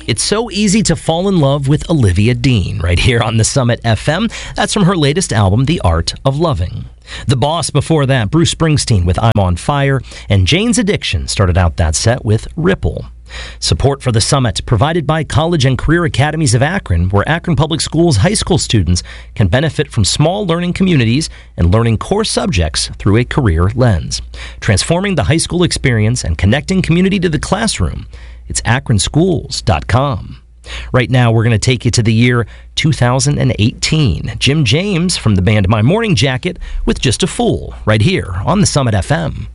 It's so easy to fall in love with Olivia Dean right here on the Summit FM. That's from her latest album, The Art of Loving. The Boss before that, Bruce Springsteen with I'm on Fire, and Jane's Addiction started out that set with Ripple. Support for the Summit provided by College and Career Academies of Akron, where Akron Public Schools high school students can benefit from small learning communities and learning core subjects through a career lens. Transforming the high school experience and connecting community to the classroom. It's akronschools.com. Right now, we're going to take you to the year 2018. Jim James from the band My Morning Jacket with Just a Fool right here on the Summit FM.